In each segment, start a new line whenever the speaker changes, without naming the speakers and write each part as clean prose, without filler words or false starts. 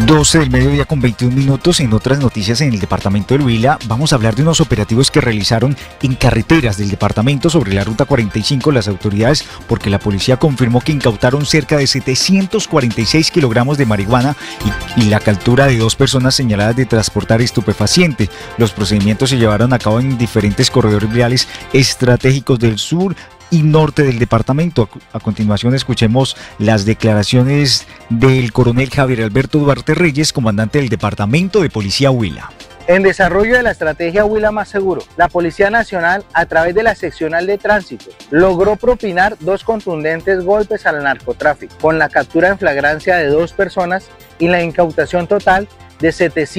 12 del mediodía con 21 minutos. En otras noticias, en el departamento del Huila, vamos a hablar de unos operativos que realizaron en carreteras del departamento sobre la ruta 45 las autoridades, porque la policía confirmó que incautaron cerca de 746 kilogramos de marihuana y la captura de 2 personas señaladas de transportar estupefaciente. Los procedimientos se llevaron a cabo en diferentes corredores viales estratégicos del sur y norte del departamento. A continuación escuchemos las declaraciones del coronel Javier Alberto Duarte Reyes, comandante del Departamento de Policía Huila.
En desarrollo de la estrategia Huila Más Seguro, la Policía Nacional, a través de la seccional de tránsito, logró propinar 2 contundentes golpes al narcotráfico, con la captura en flagrancia de 2 personas y la incautación total de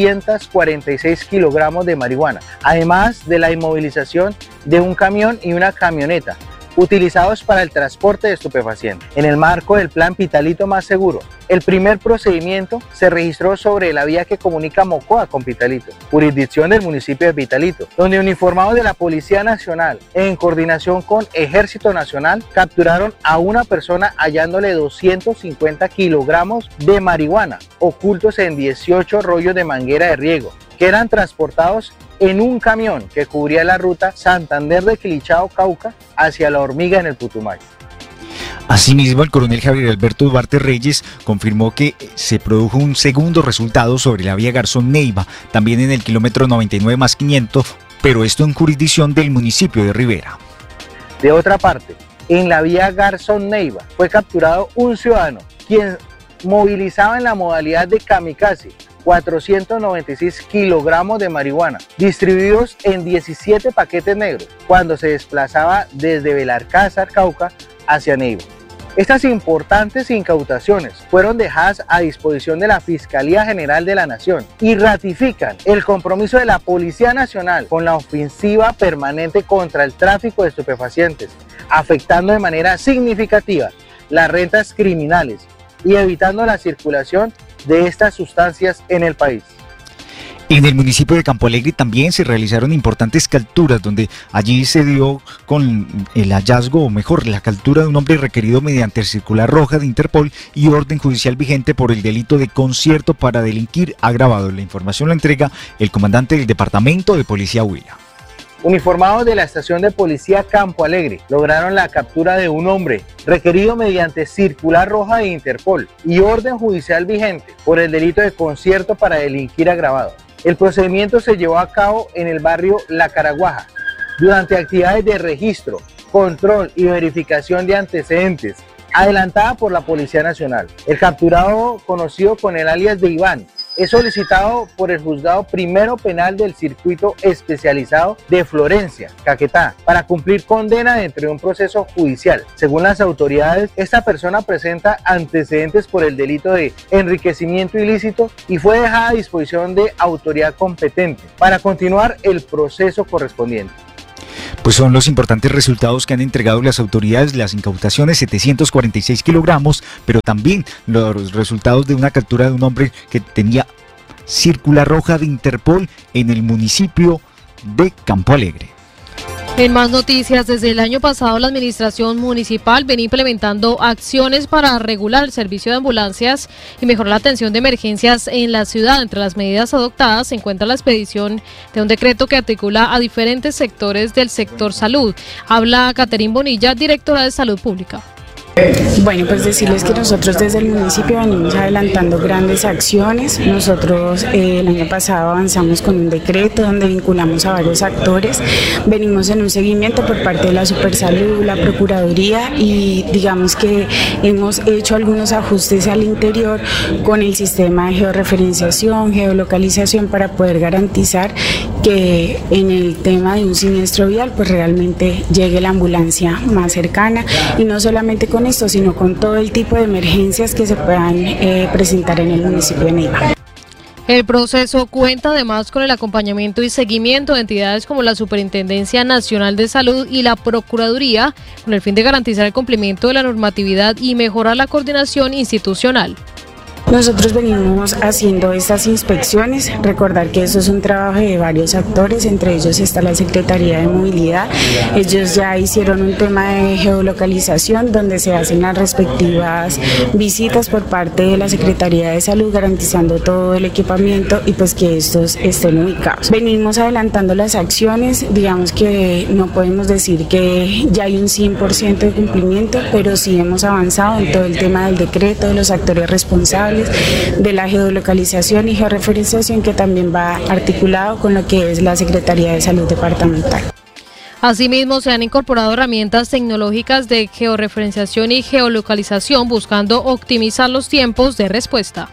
746 kilogramos de marihuana, además de la inmovilización de un camión y una camioneta, utilizados para el transporte de estupefacientes. En el marco del plan Pitalito Más Seguro, el primer procedimiento se registró sobre la vía que comunica Mocoa con Pitalito, jurisdicción del municipio de Pitalito, donde uniformados de la Policía Nacional, en coordinación con Ejército Nacional, capturaron a una persona hallándole 250 kilogramos de marihuana, ocultos en 18 rollos de manguera de riego, que eran transportados en un camión que cubría la ruta Santander de Quilichao, Cauca, hacia La Hormiga en el Putumayo.
Asimismo, el coronel Javier Alberto Duarte Reyes confirmó que se produjo un segundo resultado sobre la vía Garzón Neiva, también en el kilómetro 99+500, pero esto en jurisdicción del municipio de Rivera.
De otra parte, en la vía Garzón Neiva fue capturado un ciudadano, quien movilizaba en la modalidad de kamikaze 496 kilogramos de marihuana, distribuidos en 17 paquetes negros, cuando se desplazaba desde Belalcázar, Cauca, hacia Neiva. Estas importantes incautaciones fueron dejadas a disposición de la Fiscalía General de la Nación y ratifican el compromiso de la Policía Nacional con la ofensiva permanente contra el tráfico de estupefacientes, afectando de manera significativa las rentas criminales y evitando la circulación de estas sustancias en el país.
En el municipio de Campo Alegre también se realizaron importantes capturas, donde allí se dio con el hallazgo, o mejor, la captura de un hombre requerido mediante circular roja de Interpol y orden judicial vigente por el delito de concierto para delinquir agravado. La información la entrega el comandante del Departamento de Policía Huila.
Uniformados de la estación de policía Campo Alegre lograron la captura de un hombre requerido mediante circular roja de Interpol y orden judicial vigente por el delito de concierto para delinquir agravado. El procedimiento se llevó a cabo en el barrio La Caraguaja durante actividades de registro, control y verificación de antecedentes adelantada por la Policía Nacional. El capturado, conocido con el alias de Iván, es solicitado por el Juzgado Primero Penal del Circuito Especializado de Florencia, Caquetá, para cumplir condena dentro de un proceso judicial. Según las autoridades, esta persona presenta antecedentes por el delito de enriquecimiento ilícito y fue dejada a disposición de autoridad competente para continuar el proceso correspondiente.
Pues son los importantes resultados que han entregado las autoridades, las incautaciones, 746 kilogramos, pero también los resultados de una captura de un hombre que tenía circular roja de Interpol en el municipio de Campo Alegre.
En más noticias, desde el año pasado la administración municipal viene implementando acciones para regular el servicio de ambulancias y mejorar la atención de emergencias en la ciudad. Entre las medidas adoptadas se encuentra la expedición de un decreto que articula a diferentes sectores del sector salud. Habla Caterín Bonilla, directora de Salud Pública.
Bueno, pues decirles que nosotros desde el municipio venimos adelantando grandes acciones. Nosotros el año pasado avanzamos con un decreto donde vinculamos a varios actores. Venimos en un seguimiento por parte de la Supersalud, la Procuraduría y digamos que hemos hecho algunos ajustes al interior con el sistema de georreferenciación, geolocalización para poder garantizar que en el tema de un siniestro vial pues realmente llegue la ambulancia más cercana y no solamente con esto, sino con todo el tipo de emergencias que se puedan presentar en el municipio de Neiva.
El proceso cuenta además con el acompañamiento y seguimiento de entidades como la Superintendencia Nacional de Salud y la Procuraduría, con el fin de garantizar el cumplimiento de la normatividad y mejorar la coordinación institucional.
Nosotros venimos haciendo estas inspecciones, recordar que eso es un trabajo de varios actores, entre ellos está la Secretaría de Movilidad. Ellos ya hicieron un tema de geolocalización donde se hacen las respectivas visitas por parte de la Secretaría de Salud, garantizando todo el equipamiento y pues que estos estén ubicados. Venimos adelantando las acciones, digamos que no podemos decir que ya hay un 100% de cumplimiento, pero sí hemos avanzado en todo el tema del decreto, de los actores responsables, de la geolocalización y georreferenciación, que también va articulado con lo que es la Secretaría de Salud Departamental.
Asimismo, se han incorporado herramientas tecnológicas de georreferenciación y geolocalización buscando optimizar los tiempos de respuesta.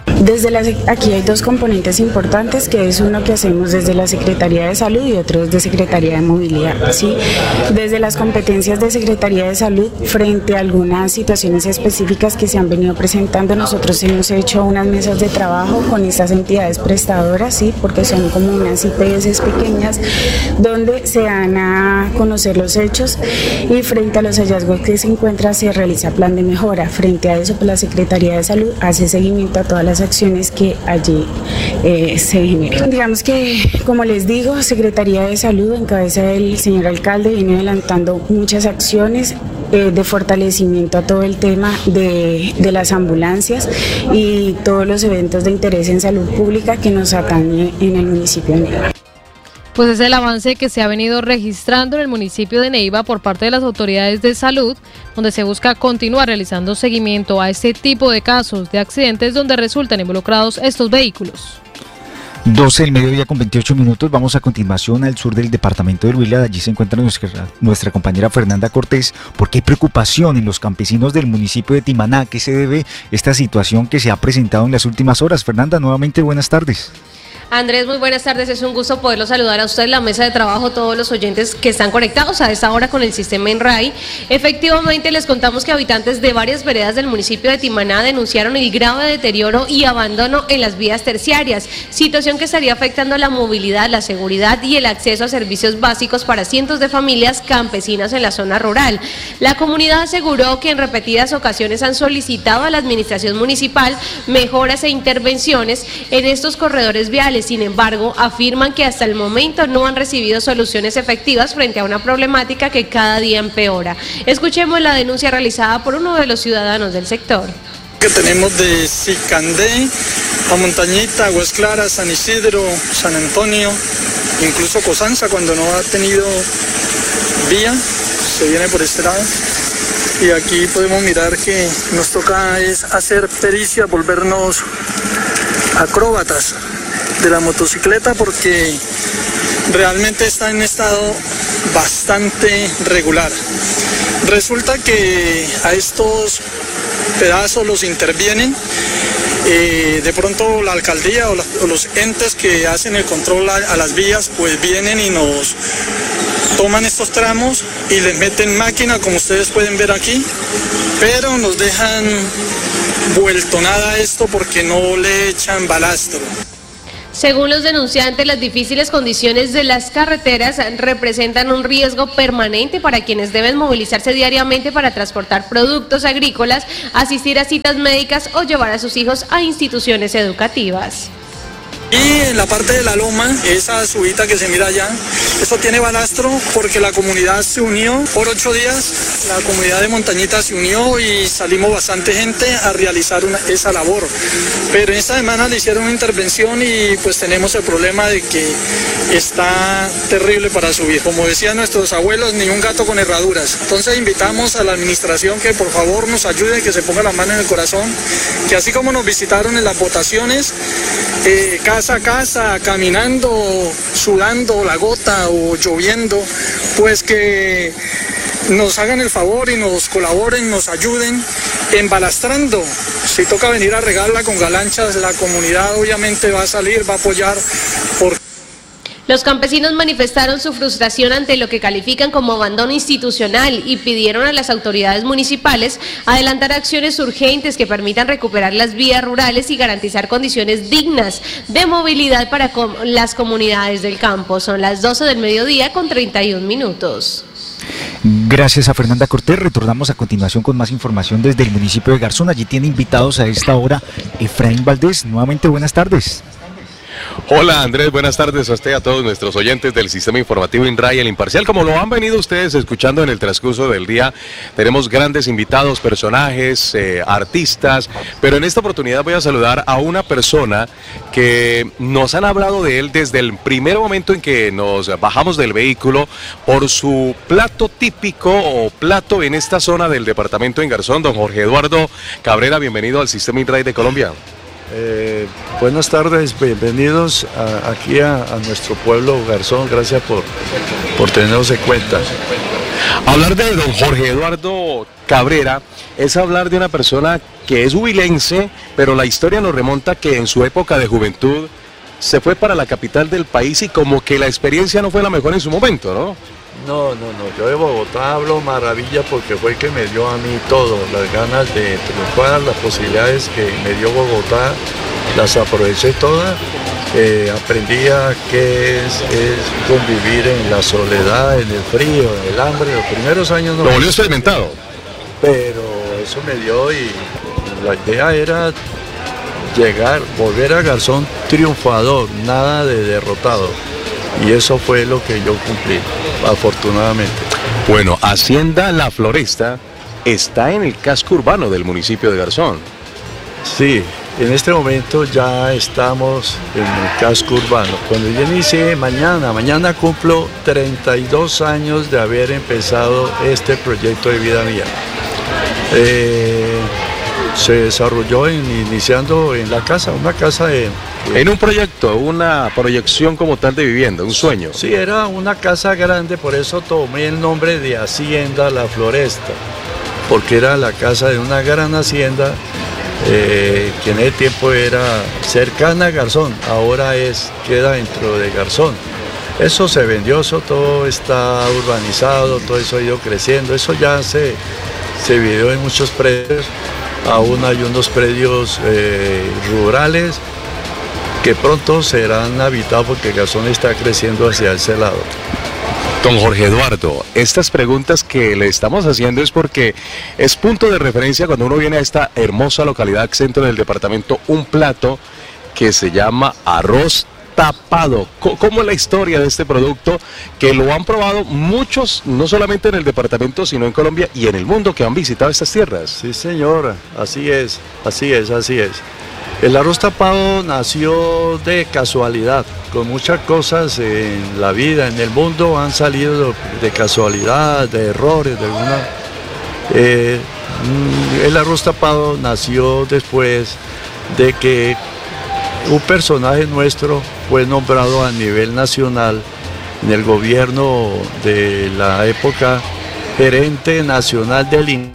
Aquí hay dos componentes importantes, que es uno que hacemos desde la Secretaría de Salud y otro desde Secretaría de Movilidad, ¿sí? Desde las competencias de Secretaría de Salud, frente a algunas situaciones específicas que se han venido presentando, nosotros hemos hecho unas mesas de trabajo con estas entidades prestadoras, ¿sí? Porque son como unas IPS pequeñas, donde se dan a conocer los hechos y frente a los hallazgos que se encuentran se realiza plan de mejora. Frente a eso, pues, la Secretaría de Salud hace seguimiento a todas las acciones que allí se generan. Digamos que, como les digo, Secretaría de Salud, en cabeza del señor alcalde, viene adelantando muchas acciones de fortalecimiento a todo el tema de las ambulancias y todos los eventos de interés en salud pública que nos atañe en el municipio de Neiva.
Pues es el avance que se ha venido registrando en el municipio de Neiva por parte de las autoridades de salud, donde se busca continuar realizando seguimiento a este tipo de casos de accidentes donde resultan involucrados estos vehículos.
12 del mediodía con 28 minutos. Vamos a continuación al sur del departamento del Huila. Allí se encuentra nuestra compañera Fernanda Cortés, porque hay preocupación en los campesinos del municipio de Timaná. ¿A qué se debe esta situación que se ha presentado en las últimas horas? Fernanda, nuevamente buenas tardes.
Andrés, muy buenas tardes, es un gusto poderlo saludar a usted, la mesa de trabajo, todos los oyentes que están conectados a esta hora con el sistema ENRAI. Efectivamente, les contamos que habitantes de varias veredas del municipio de Timaná denunciaron el grave deterioro y abandono en las vías terciarias, situación que estaría afectando la movilidad, la seguridad y el acceso a servicios básicos para cientos de familias campesinas en la zona rural. La comunidad aseguró que en repetidas ocasiones han solicitado a la administración municipal mejoras e intervenciones en estos corredores viales. Sin embargo, afirman que hasta el momento no han recibido soluciones efectivas frente a una problemática que cada día empeora. Escuchemos la denuncia realizada por uno de los ciudadanos del sector.
Que tenemos de Sicandé a Montañita, Aguas Claras, San Isidro, San Antonio, incluso Cosanza, cuando no ha tenido vía, se viene por este lado. Y aquí podemos mirar que nos toca es hacer pericia, volvernos acróbatas de la motocicleta, porque realmente está en estado bastante regular. Resulta que a estos pedazos los intervienen de pronto la alcaldía o los entes que hacen el control a las vías, pues vienen y nos toman estos tramos y les meten máquina, como ustedes pueden ver aquí, pero nos dejan vuelto nada esto porque no le echan balastro.
Según los denunciantes, las difíciles condiciones de las carreteras representan un riesgo permanente para quienes deben movilizarse diariamente para transportar productos agrícolas, asistir a citas médicas o llevar a sus hijos a instituciones educativas.
Y en la parte de la loma, esa subida que se mira allá, eso tiene balastro porque la comunidad se unió por 8 días, la comunidad de Montañita se unió y salimos bastante gente a realizar esa labor. Pero esta semana le hicieron una intervención y pues tenemos el problema de que está terrible para subir. Como decían nuestros abuelos, ni un gato con herraduras. Entonces invitamos a la administración que por favor nos ayude, que se ponga la mano en el corazón, que así como nos visitaron en las votaciones, casa a casa, caminando, sudando la gota o lloviendo, pues que nos hagan el favor y nos colaboren, nos ayuden embalastrando. Si toca venir a regarla con galanchas, la comunidad obviamente va a salir, va a apoyar.
Los campesinos manifestaron su frustración ante lo que califican como abandono institucional y pidieron a las autoridades municipales adelantar acciones urgentes que permitan recuperar las vías rurales y garantizar condiciones dignas de movilidad para las comunidades del campo. Son las 12 del mediodía con 31 minutos.
Gracias a Fernanda Cortés. Retornamos a continuación con más información desde el municipio de Garzón. Allí tiene invitados a esta hora Efraín Valdés. Nuevamente, buenas tardes.
Hola Andrés, buenas tardes a usted, a todos nuestros oyentes del Sistema Informativo INRAI, el Imparcial. Como lo han venido ustedes escuchando en el transcurso del día, tenemos grandes invitados, personajes, artistas, pero en esta oportunidad voy a saludar a una persona que nos han hablado de él desde el primer momento en que nos bajamos del vehículo por su plato típico o plato en esta zona del departamento en Garzón. Don Jorge Eduardo Cabrera, bienvenido al Sistema INRAI de Colombia.
Buenas tardes, bienvenidos aquí a nuestro pueblo Garzón, gracias por tenernos en cuenta.
Hablar de don Jorge Eduardo Cabrera es hablar de una persona que es huilense, pero la historia nos remonta que en su época de juventud se fue para la capital del país y como que la experiencia no fue la mejor en su momento, ¿no?
No, yo de Bogotá hablo maravilla porque fue que me dio a mí todo, las ganas de triunfar, las posibilidades que me dio Bogotá, las aproveché todas, aprendí a qué es convivir en la soledad, en el frío, en el hambre. Los primeros años no...
Lo volvió experimentado.
Pero eso me dio y la idea era volver a Garzón triunfador, nada de derrotado. Y eso fue lo que yo cumplí, afortunadamente.
Bueno, Hacienda La Floresta está en el casco urbano del municipio de Garzón.
Sí, en este momento ya estamos en el casco urbano. Cuando yo inicié, mañana cumplo 32 años de haber empezado este proyecto de vida mía. Se desarrolló iniciando en la casa, una casa de...
En un proyecto, una proyección como tal de vivienda, un sueño.
Sí, era una casa grande, por eso tomé el nombre de Hacienda La Floresta, porque era la casa de una gran hacienda que en ese tiempo era cercana a Garzón, ahora queda dentro de Garzón. Eso se vendió, eso todo está urbanizado, todo eso ha ido creciendo, eso ya se vivió en muchos predios, aún hay unos predios rurales que pronto serán habitados porque Garzón está creciendo hacia ese lado.
Don Jorge Eduardo, estas preguntas que le estamos haciendo es porque es punto de referencia cuando uno viene a esta hermosa localidad centro del departamento, un plato que se llama arroz tapado. ¿Cómo es la historia de este producto que lo han probado muchos, no solamente en el departamento, sino en Colombia y en el mundo que han visitado estas tierras?
Sí, señora, así es. El arroz tapado nació de casualidad, con muchas cosas en la vida, en el mundo han salido de casualidad, de errores, de alguna... el arroz tapado nació después de que un personaje nuestro fue nombrado a nivel nacional en el gobierno de la época gerente nacional del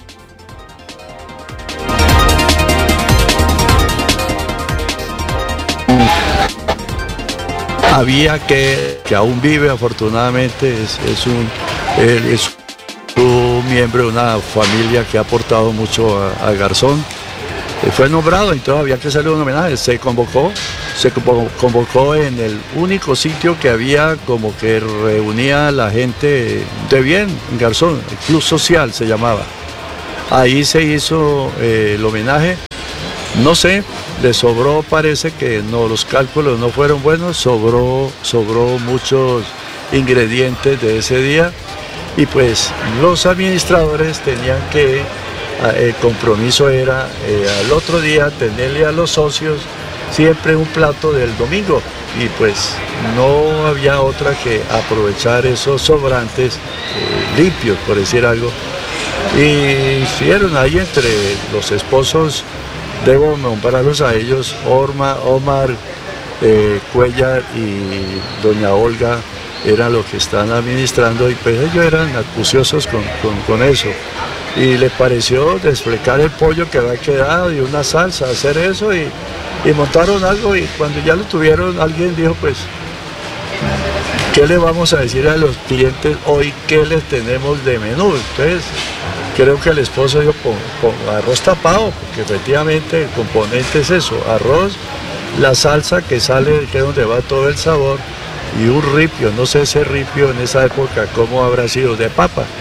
había que aún vive afortunadamente, él es un miembro de una familia que ha aportado mucho a Garzón. Fue nombrado y entonces había que hacerle un homenaje, se convocó en el único sitio que había como que reunía a la gente de bien en Garzón, el Club Social se llamaba. Ahí se hizo el homenaje, no sé, le sobró, parece que no, los cálculos no fueron buenos, sobró muchos ingredientes de ese día y pues los administradores tenían que, el compromiso era al otro día tenerle a los socios siempre un plato del domingo y pues no había otra que aprovechar esos sobrantes limpios, por decir algo, y hicieron ahí entre los esposos. Debo nombrarlos a ellos, Omar, Cuellar y doña Olga, eran los que están administrando y pues ellos eran acuciosos con eso. Y les pareció desflecar el pollo que había quedado y una salsa, hacer eso y montaron algo y cuando ya lo tuvieron alguien dijo pues, ¿qué le vamos a decir a los clientes hoy? ¿Qué les tenemos de menú? Entonces, creo que el esposo dijo con arroz tapado, porque efectivamente el componente es eso, arroz, la salsa que sale, que es donde va todo el sabor, y un ripio, no sé ese ripio en esa época cómo habrá sido, de papa.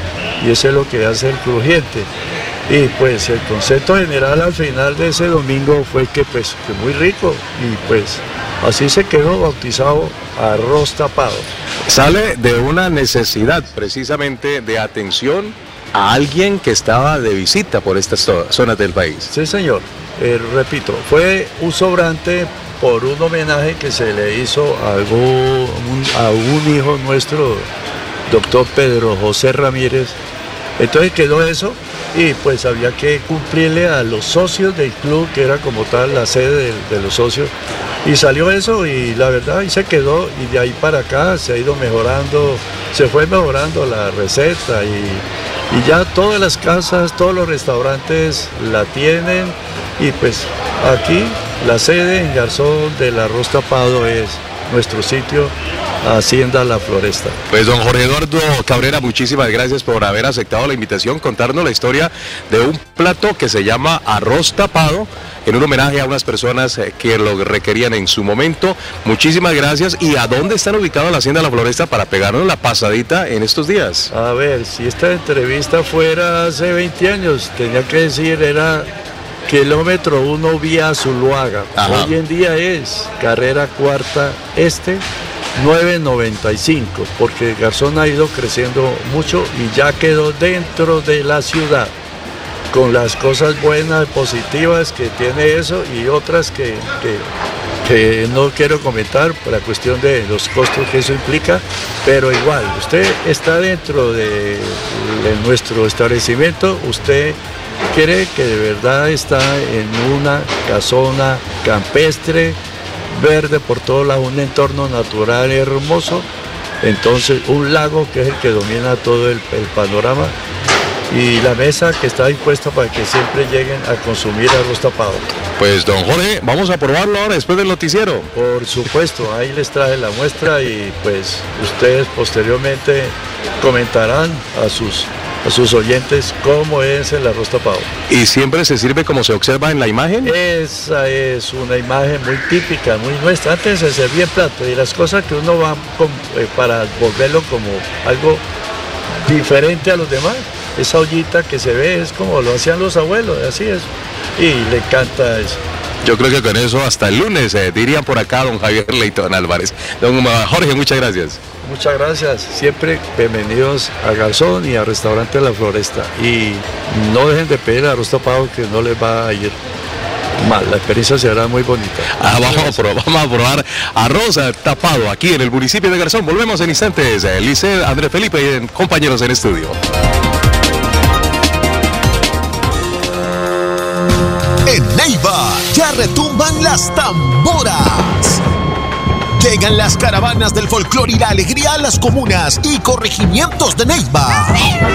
y eso es lo que hace el crujiente. Y pues el concepto general al final de ese domingo fue que pues que muy rico, y pues así se quedó bautizado arroz tapado.
Sale de una necesidad precisamente de atención a alguien que estaba de visita por estas zonas del país.
Sí, señor. Repito, fue un sobrante por un homenaje que se le hizo a un hijo nuestro, doctor Pedro José Ramírez. Entonces quedó eso, y pues había que cumplirle a los socios del club, que era como tal la sede de los socios, y salió eso, y la verdad ahí se quedó, y de ahí para acá se ha ido mejorando, se fue mejorando la receta, y ya todas las casas, todos los restaurantes la tienen, y pues aquí la sede en Garzón del arroz tapado es nuestro sitio, Hacienda La Floresta.
Pues don Jorge Eduardo Cabrera, muchísimas gracias por haber aceptado la invitación, contarnos la historia de un plato que se llama arroz tapado, en un homenaje a unas personas que lo requerían en su momento. Muchísimas gracias. ¿Y a dónde están ubicados la Hacienda La Floresta para pegarnos la pasadita en estos días?
A ver, si esta entrevista fuera hace 20 años, tenía que decir, era kilómetro 1 vía Zuluaga. Ajá. Hoy en día es carrera cuarta este, 995, porque Garzón ha ido creciendo mucho y ya quedó dentro de la ciudad, con las cosas buenas, positivas que tiene eso, y otras que no quiero comentar por la cuestión de los costos que eso implica, pero igual, usted está dentro de nuestro establecimiento, usted cree que de verdad está en una casona campestre, verde por todos lados, un entorno natural hermoso, entonces un lago que es el que domina todo el panorama, y la mesa que está dispuesta para que siempre lleguen a consumir arroz tapado.
Pues don Jorge, vamos a probarlo ahora después del noticiero.
Por supuesto, ahí les traje la muestra, y pues ustedes posteriormente comentarán a sus oyentes cómo es el arroz tapado.
¿Y siempre se sirve como se observa en la imagen?
Esa es una imagen muy típica, muy nuestra. Antes se servía en plato, y las cosas que uno va para volverlo como algo diferente a los demás. Esa ollita que se ve es como lo hacían los abuelos, así es, y le encanta eso.
Yo creo que con eso hasta el lunes, dirían por acá don Javier Leitón Álvarez. Don Jorge, muchas gracias.
Muchas gracias, siempre bienvenidos a Garzón y al restaurante La Floresta, y no dejen de pedir arroz tapado, que no les va a ir mal, la experiencia será muy bonita.
Vamos a probar arroz tapado aquí en el municipio de Garzón. Volvemos en instantes. Lice, Andrés Felipe y compañeros en estudio.
En Neiva ya retumban las tamboras. Llegan las caravanas del folclore y la alegría a las comunas y corregimientos de Neiva.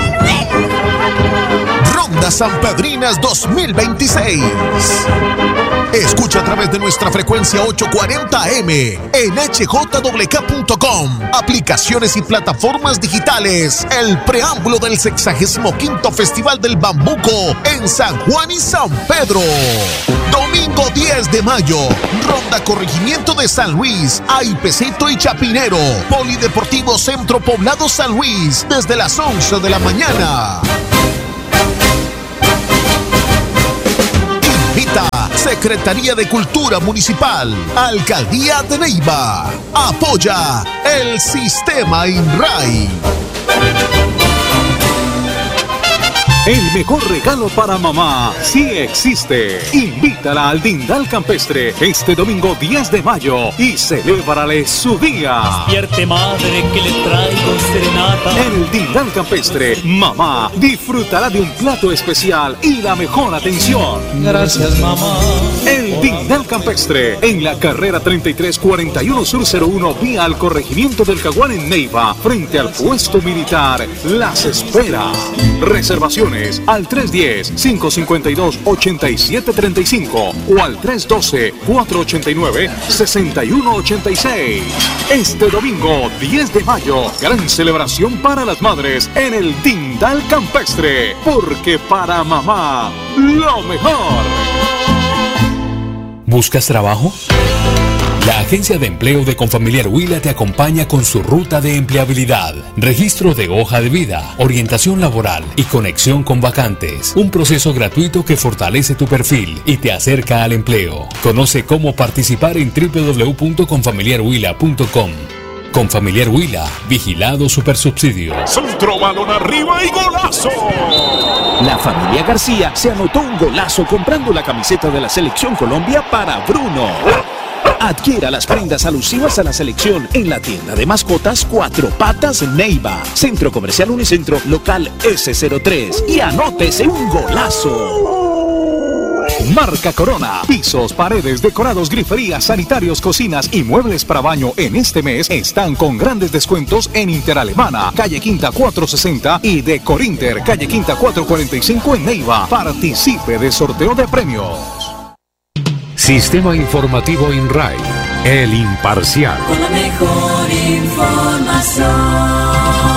Ronda Sanpedrinas 2026. Escucha a través de nuestra frecuencia 840M en hjwk.com, aplicaciones y plataformas digitales. El preámbulo del 65º Festival del Bambuco en San Juan y San Pedro. Domingo 10 de mayo, Ronda Corregimiento de San Luis, Aipecito y Chapinero, Polideportivo Centro Poblado San Luis, desde las 11 de la mañana. Invita Secretaría de Cultura Municipal, Alcaldía de Neiva. Apoya el Sistema INRAI.
El mejor regalo para mamá sí existe. Invítala al Dindal Campestre este domingo 10 de mayo y celébrale su día.
Despierte, madre, que le traigo serenata.
En el Dindal Campestre, mamá disfrutará de un plato especial y la mejor atención.
Gracias, mamá.
El Dindal Campestre, en la carrera 3341 Sur 01, vía al corregimiento del Caguán en Neiva, frente al puesto militar. Las espera. Reservaciones al 310-552-8735 o al 312-489-6186. Este domingo 10 de mayo, gran celebración para las madres en el Dindal Campestre, porque para mamá, lo mejor.
¿Buscas trabajo? La Agencia de Empleo de Confamiliar Huila te acompaña con su ruta de empleabilidad, registro de hoja de vida, orientación laboral y conexión con vacantes. Un proceso gratuito que fortalece tu perfil y te acerca al empleo. Conoce cómo participar en www.confamiliarhuila.com. Confamiliar Huila, vigilado Supersubsidio.
Centro, balón arriba y golazo.
La familia García se anotó un golazo comprando la camiseta de la Selección Colombia para Bruno. Adquiera las prendas alusivas a la selección en la tienda de mascotas Cuatro Patas Neiva, Centro Comercial Unicentro, local S03, y anótese un golazo.
Marca Corona. Pisos, paredes, decorados, griferías, sanitarios, cocinas y muebles para baño en este mes están con grandes descuentos en Interalemana, calle Quinta 460 y de Corinter, calle Quinta 445 en Neiva. Participe de sorteo de premios.
Sistema Informativo INRAI, El Imparcial.
Con la mejor información.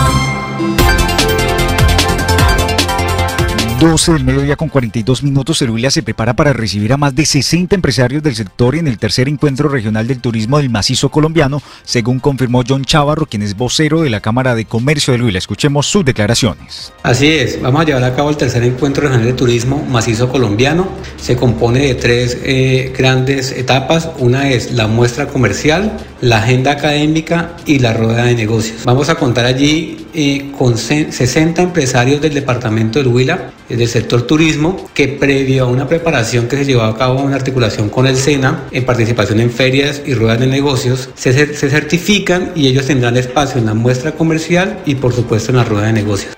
12 del mediodía con 42 minutos, el Huila se prepara para recibir a más de 60 empresarios del sector en el tercer encuentro regional del turismo del macizo colombiano, según confirmó John Chávarro, quien es vocero de la Cámara de Comercio del Huila. Escuchemos sus declaraciones.
Así es, vamos a llevar a cabo el tercer encuentro regional de turismo macizo colombiano. Se compone de tres grandes etapas. Una es la muestra comercial, la agenda académica y la rueda de negocios. Vamos a contar allí con 60 empresarios del departamento del Huila, del sector turismo, que previo a una preparación que se llevó a cabo en articulación con el SENA, en participación en ferias y ruedas de negocios, se certifican y ellos tendrán espacio en la muestra comercial y por supuesto en la rueda de negocios.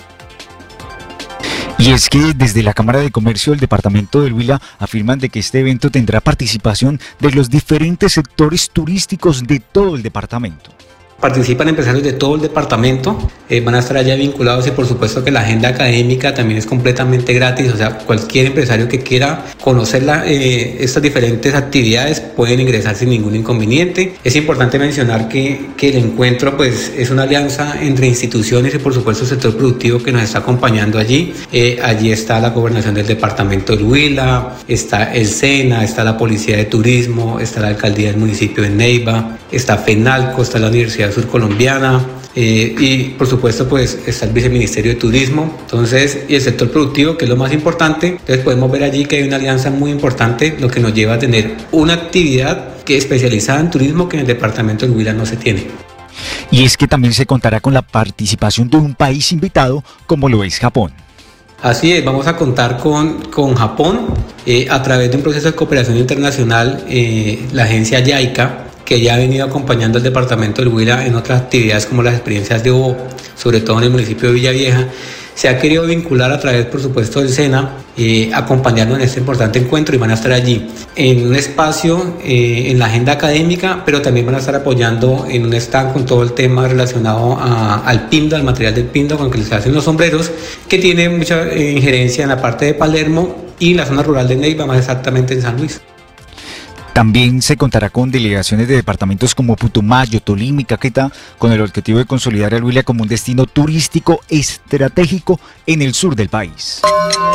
Y es que desde la Cámara de Comercio del departamento del Huila afirman de que este evento tendrá participación de los diferentes sectores turísticos de todo el departamento.
Participan empresarios de todo el departamento, van a estar allá vinculados y por supuesto que la agenda académica también es completamente gratis, o sea, cualquier empresario que quiera conocer estas diferentes actividades pueden ingresar sin ningún inconveniente. Es importante mencionar que el encuentro pues es una alianza entre instituciones y por supuesto el sector productivo que nos está acompañando allí. Allí está la Gobernación del departamento del Huila, está el SENA, está la Policía de Turismo, está la Alcaldía del municipio de Neiva, está FENALCO, está la Universidad Surcolombiana y por supuesto pues está el Viceministerio de Turismo, entonces, y el sector productivo, que es lo más importante. Entonces podemos ver allí que hay una alianza muy importante, lo que nos lleva a tener una actividad que es especializada en turismo que en el departamento del Huila no se tiene.
Y es que también se contará con la participación de un país invitado como lo es Japón.
Así es, vamos a contar con Japón a través de un proceso de cooperación internacional, la agencia JICA, que ya ha venido acompañando al departamento del Huila en otras actividades como las experiencias de OVO, sobre todo en el municipio de Villavieja. Se ha querido vincular a través, por supuesto, del SENA, acompañarnos en este importante encuentro y van a estar allí en un espacio en la agenda académica, pero también van a estar apoyando en un stand con todo el tema relacionado al pindo, al material del pindo con el que se hacen los sombreros, que tiene mucha injerencia en la parte de Palermo y la zona rural de Neiva, más exactamente en San Luis.
También se contará con delegaciones de departamentos como Putumayo, Tolima y Caquetá, con el objetivo de consolidar al Huila como un destino turístico estratégico en el sur del país.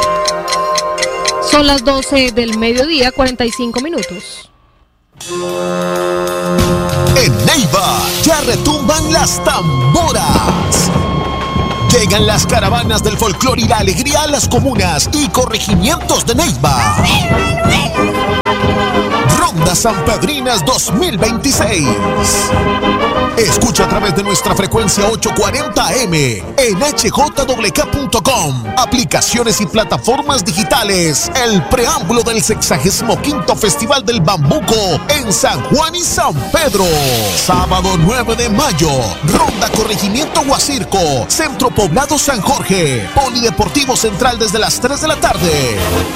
Son las 12 del mediodía, 45 minutos.
En Neiva ya retumban las tamboras. Llegan las caravanas del folclore y la alegría a las comunas y corregimientos de Neiva. Ronda Sanpedrinas 2026. Escucha a través de nuestra frecuencia 840M en hjwk.com. Aplicaciones y plataformas digitales. El preámbulo del 65º Festival del Bambuco en San Juan y San Pedro. Sábado 9 de mayo. Ronda Corregimiento Guacirco. Centro Poblado San Jorge. Polideportivo Central desde las 3 de la tarde.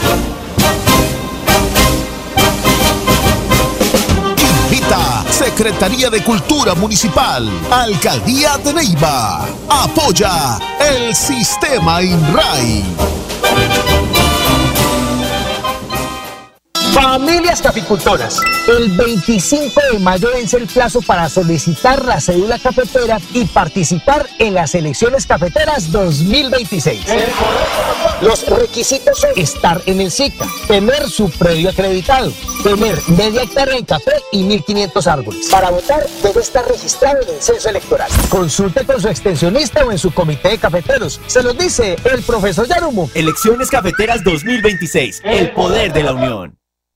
Secretaría de Cultura Municipal, Alcaldía de Neiva. Apoya el Sistema INRAI.
Familias caficultoras, el 25 de mayo vence el plazo para solicitar la cédula cafetera y participar en las elecciones cafeteras 2026. Los requisitos son estar en el SICA, tener su previo acreditado, tener media hectárea en café y 1.500 árboles. Para votar debe estar registrado en el censo electoral. Consulte con su extensionista o en su comité de cafeteros. Se los dice el profesor Yarumo.
Elecciones cafeteras 2026, el poder de la unión.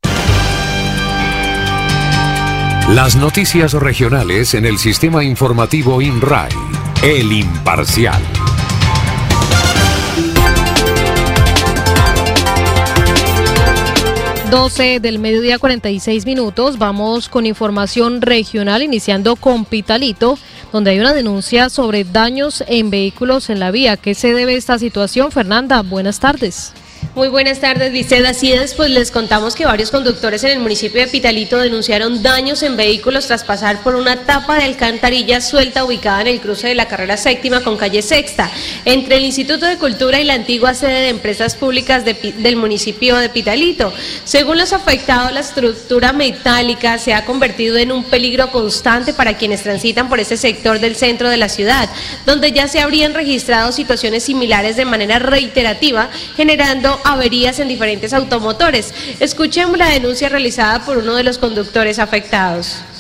Las noticias regionales en el sistema informativo INRAI, El Imparcial.
Del mediodía 46 minutos, vamos con información regional, iniciando con Pitalito, donde hay una denuncia sobre daños en vehículos en la vía. ¿A qué se debe esta situación? Fernanda, buenas tardes.
Muy buenas tardes, Vicente. Así es, pues les contamos que varios conductores en el municipio de Pitalito denunciaron daños en vehículos tras pasar por una tapa de alcantarilla suelta ubicada en el cruce de la carrera séptima con calle Sexta, entre el Instituto de Cultura y la antigua sede de empresas públicas del municipio de Pitalito. Según los afectados, la estructura metálica se ha convertido en un peligro constante para quienes transitan por este sector del centro de la ciudad, donde ya se habrían registrado situaciones similares de manera reiterativa, generando averías en diferentes automotores. Escuchemos la denuncia realizada por uno de los conductores afectados.